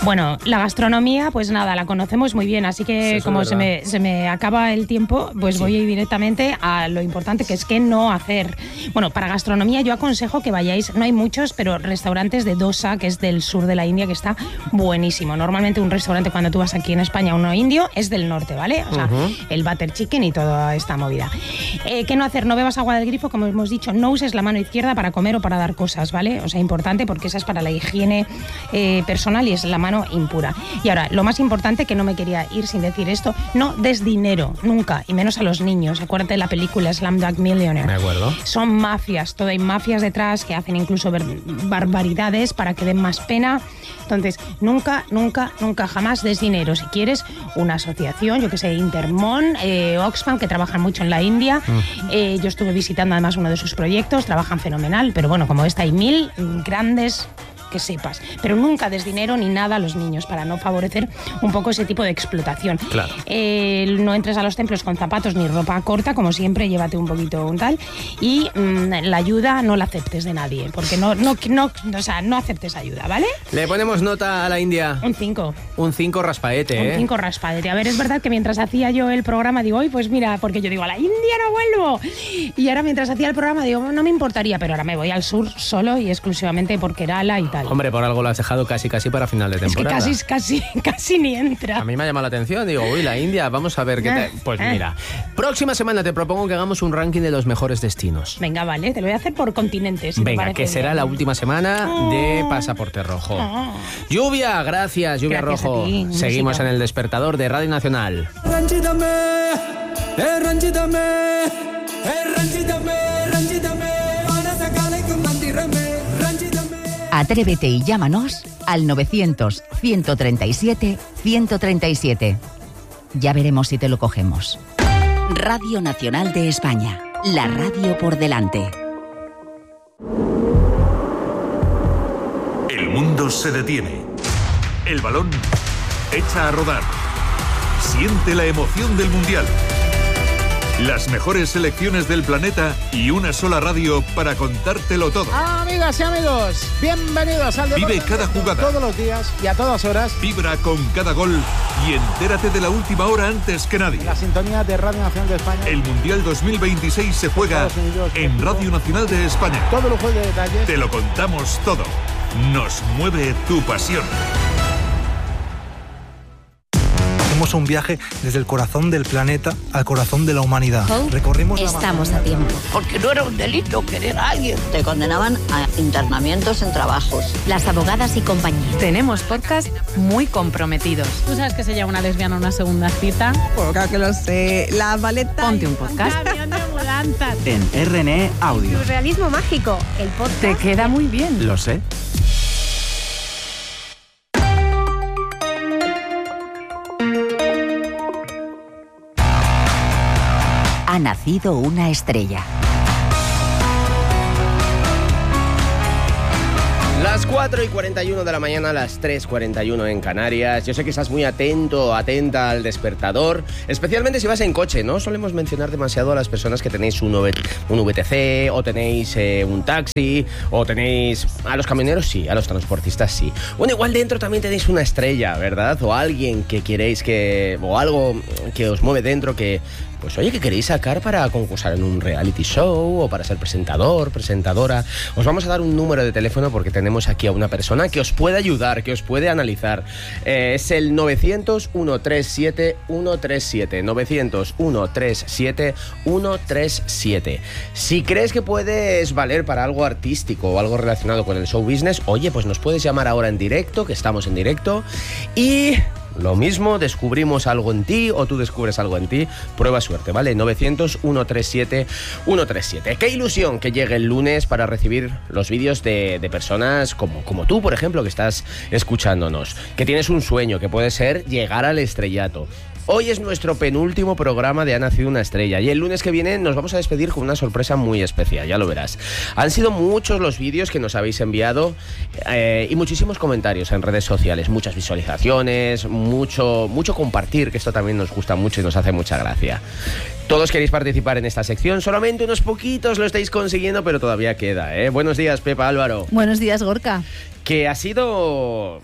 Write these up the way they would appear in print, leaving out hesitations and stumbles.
Bueno, la gastronomía, pues nada, la conocemos muy bien, así que como se me acaba el tiempo, pues voy a ir directamente a lo importante, que es qué no hacer. Bueno, para gastronomía yo aconsejo que vayáis, no hay muchos, pero restaurantes de dosa, que es del sur de la India, que está buenísimo. Normalmente un restaurante cuando tú vas aquí en España, uno indio, es del norte, ¿vale? O sea, el butter chicken y toda esta movida. ¿Qué no hacer? No bebas agua del grifo, como hemos dicho, no uses la mano izquierda para comer o para dar cosas, ¿vale? O sea, importante porque esa es para la higiene personal y es la mano impura. Y ahora, lo más importante, que no me quería ir sin decir esto, no des dinero, nunca, y menos a los niños. Acuérdate de la película Slumdog Millionaire. Me acuerdo. Son mafias, todo hay mafias detrás que hacen incluso barbaridades para que den más pena. Entonces, nunca jamás des dinero. Si quieres una asociación, yo que sé, Intermon, Oxfam, que trabajan mucho en la India. Yo estuve visitando además uno de sus proyectos, trabajan fenomenal, pero bueno, como esta hay 1000 grandes, que sepas, pero nunca des dinero ni nada a los niños para no favorecer un poco ese tipo de explotación. Claro. No entres a los templos con zapatos ni ropa corta, como siempre, llévate un poquito un tal, y la ayuda no la aceptes de nadie, porque no aceptes ayuda, ¿ale? Le ponemos nota a la India. Un 5. Un 5 raspaete, Un 5 raspaete. A ver, es verdad que mientras hacía yo el programa digo, pues mira, porque yo digo, a la India no vuelvo. Y ahora mientras hacía el programa digo, no me importaría, pero ahora me voy al sur solo y exclusivamente por Kerala y tal. Hombre, por algo lo has dejado casi para final de temporada. Es que casi ni entra. A mí me ha llamado la atención, digo, uy, la India, vamos a ver qué tal. Pues mira, próxima semana te propongo que hagamos un ranking de los mejores destinos. Venga, vale, te lo voy a hacer por continentes. Si venga, que será la última semana de Pasaporte Rojo. Lluvia, gracias, Lluvia Rojo. Seguimos en el despertador de Radio Nacional. Atrévete y llámanos al 900-137-137. Ya veremos si te lo cogemos. Radio Nacional de España, la radio por delante. El mundo se detiene. El balón echa a rodar. Siente la emoción del Mundial. Las mejores selecciones del planeta y una sola radio para contártelo todo. Amigas y amigos, bienvenidos al deporte. Vive cada jugada. Todos los días y a todas horas. Vibra con cada gol y entérate de la última hora antes que nadie. La sintonía de Radio Nacional de España. El Mundial 2026 se juega en Radio Nacional de España. Todo lujo de detalles. Te lo contamos todo. Nos mueve tu pasión. Hacemos un viaje desde el corazón del planeta al corazón de la humanidad. Recorrimos Estamos a tiempo. Porque no era un delito querer a alguien. Te condenaban a internamientos en trabajos. Las abogadas y compañía. Tenemos podcast muy comprometidos. ¿Tú sabes que se llama una lesbiana una segunda cita? Pues claro que lo sé. La Valeta. Ponte un podcast. En RNE Audio. Surrealismo mágico. El podcast. Te queda muy bien. Lo sé. Ha nacido una estrella. Las 4:41 de la mañana, las 3:41 en Canarias. Yo sé que estás muy atenta al despertador, especialmente si vas en coche. No solemos mencionar demasiado a las personas que tenéis un VTC, o tenéis un taxi, o tenéis a los camioneros, sí, a los transportistas, sí. Bueno, igual dentro también tenéis una estrella, ¿verdad? O alguien que queréis o algo que os mueve dentro que... Pues oye, que queréis sacar para concursar en un reality show o para ser presentador, presentadora. Os vamos a dar un número de teléfono porque tenemos aquí a una persona que os puede ayudar, que os puede analizar. Es el 900-137-137. 900-137-137. Si crees que puedes valer para algo artístico o algo relacionado con el show business, oye, pues nos puedes llamar ahora en directo, que estamos en directo. Y... lo mismo, descubrimos algo en ti o tú descubres algo en ti, prueba suerte, ¿vale? 900-137-137. Qué ilusión que llegue el lunes para recibir los vídeos de personas como tú, por ejemplo, que estás escuchándonos, que tienes un sueño, que puede ser llegar al estrellato. Hoy es nuestro penúltimo programa de Ha Nacido una Estrella y el lunes que viene nos vamos a despedir con una sorpresa muy especial, ya lo verás. Han sido muchos los vídeos que nos habéis enviado y muchísimos comentarios en redes sociales, muchas visualizaciones, mucho compartir, que esto también nos gusta mucho y nos hace mucha gracia. Todos queréis participar en esta sección, solamente unos poquitos lo estáis consiguiendo, pero todavía queda, ¿eh? Buenos días, Pepa, Álvaro. Buenos días, Gorka. Que ha sido...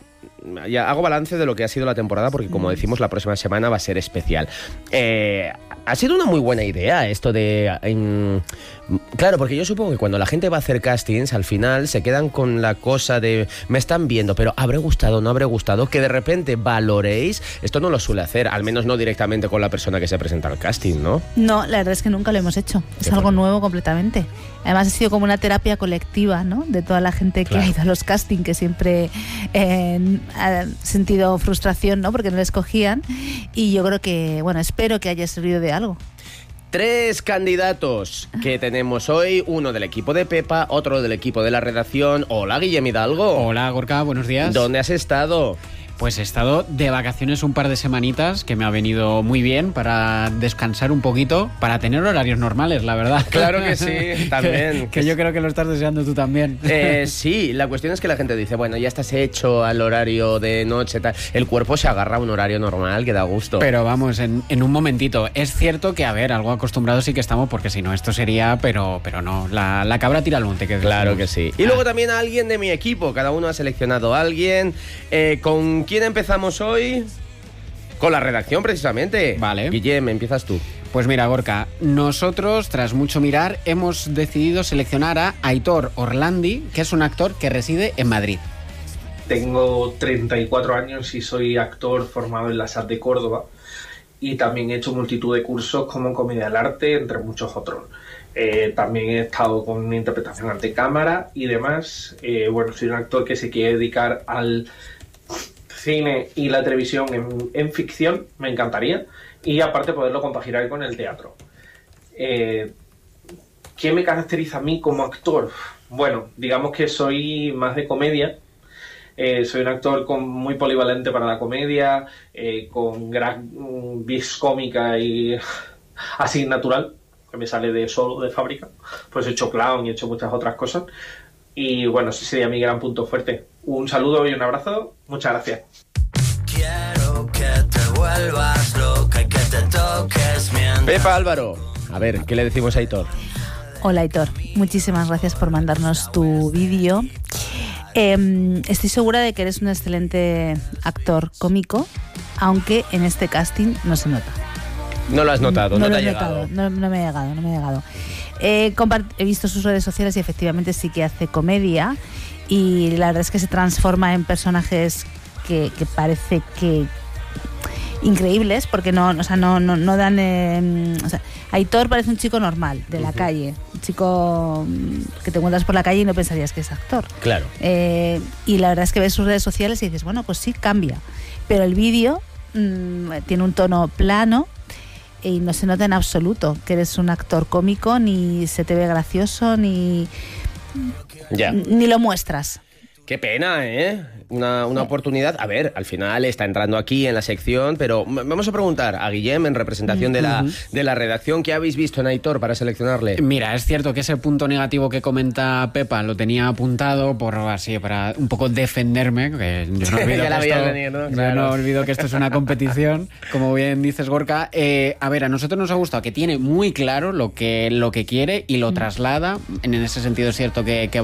ya hago balance de lo que ha sido la temporada, porque como decimos, la próxima semana va a ser especial. Ha sido una muy buena idea esto de... claro, porque yo supongo que cuando la gente va a hacer castings, al final se quedan con la cosa de me están viendo, pero ¿habré gustado o no habré gustado? Que de repente valoréis, esto no lo suele hacer, al menos no directamente con la persona que se presenta al casting, ¿no? No, la verdad es que nunca lo hemos hecho, es algo nuevo completamente. Además ha sido como una terapia colectiva, ¿no? De toda la gente que ha ido a los castings, que siempre ha sentido frustración, ¿no? Porque no les cogían, y yo creo que, bueno, espero que haya servido de algo. 3 candidatos que tenemos hoy, uno del equipo de Pepa, otro del equipo de la redacción. Hola, Guillem Hidalgo. Hola, Gorka, buenos días. ¿Dónde has estado? Pues he estado de vacaciones un par de semanitas, que me ha venido muy bien para descansar un poquito, para tener horarios normales, la verdad. Claro que sí, también. que yo creo que lo estás deseando tú también. Sí, la cuestión es que la gente dice, bueno, ya estás hecho al horario de noche, tal. El cuerpo se agarra a un horario normal que da gusto. Pero vamos, en un momentito. Es cierto que, a ver, algo acostumbrados sí que estamos, porque si no esto sería, pero no, la cabra tira al monte. Claro que sí. Y luego también a alguien de mi equipo, cada uno ha seleccionado a alguien. ¿Con quién empezamos hoy? Con la redacción, precisamente. Vale. Guillem, empiezas tú. Pues mira, Gorka, nosotros, tras mucho mirar, hemos decidido seleccionar a Aitor Orlandi, que es un actor que reside en Madrid. Tengo 34 años y soy actor formado en la SAT de Córdoba, y también he hecho multitud de cursos como comedia del arte, entre muchos otros. También he estado con interpretación ante cámara y demás. Bueno, soy un actor que se quiere dedicar al cine y la televisión en ficción, me encantaría, y aparte poderlo compaginar con el teatro. ¿Qué me caracteriza a mí como actor? Bueno, digamos que soy más de comedia. Soy un actor muy polivalente para la comedia, con gran vis cómica y así natural, que me sale de fábrica. Pues he hecho clown y he hecho muchas otras cosas. Y bueno, ese sería mi gran punto fuerte. Un saludo y un abrazo. Muchas gracias. Quiero que te vuelvas loca y que te toques mientras... Pepa Álvaro, a ver, ¿qué le decimos a Aitor? Hola, Aitor. Muchísimas gracias por mandarnos tu vídeo. Estoy segura de que eres un excelente actor cómico, aunque en este casting no se nota. No lo has notado, no te ha llegado. No me ha llegado. He visto sus redes sociales y efectivamente sí que hace comedia, y la verdad es que se transforma en personajes que parece que increíbles, porque no dan... Aitor parece un chico normal, de la calle, un chico que te encuentras por la calle y no pensarías que es actor. Claro. Y la verdad es que ves sus redes sociales y dices, bueno, pues sí, cambia. Pero el vídeo tiene un tono plano y no se nota en absoluto que eres un actor cómico, ni se te ve gracioso, ni lo muestras. Qué pena, ¿eh? Una oportunidad. A ver, al final está entrando aquí en la sección, pero vamos a preguntar a Guillem, en representación de la redacción, ¿qué habéis visto en Aitor para seleccionarle? Mira, es cierto que ese punto negativo que comenta Pepa lo tenía apuntado para un poco defenderme, que yo no olvido no olvido que esto es una competición, como bien dices, Gorka. A ver, a nosotros nos ha gustado que tiene muy claro lo que quiere y lo traslada. En ese sentido es cierto que va